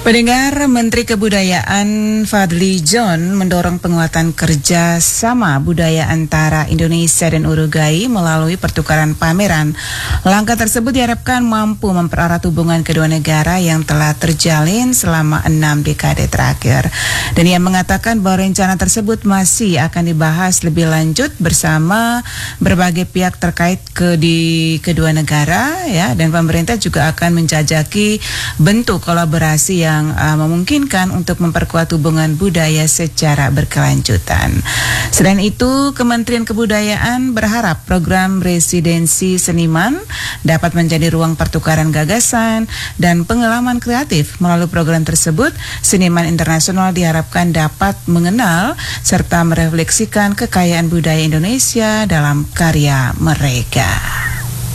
Pendengar, Menteri Kebudayaan Fadly John mendorong penguatan kerjasama budaya antara Indonesia dan Uruguay melalui pertukaran pameran. Langkah tersebut diharapkan mampu mempererat hubungan kedua negara yang telah terjalin selama 6 dekade terakhir. Dan ia mengatakan bahwa rencana tersebut masih akan dibahas lebih lanjut bersama berbagai pihak terkait di kedua negara, ya, dan pemerintah juga akan menjajaki bentuk kolaborasi yang memungkinkan untuk memperkuat hubungan budaya secara berkelanjutan. Selain itu, Kementerian Kebudayaan berharap program residensi seniman dapat menjadi ruang pertukaran gagasan dan pengalaman kreatif. Melalui program tersebut, seniman internasional diharapkan dapat mengenal serta merefleksikan kekayaan budaya Indonesia dalam karya mereka.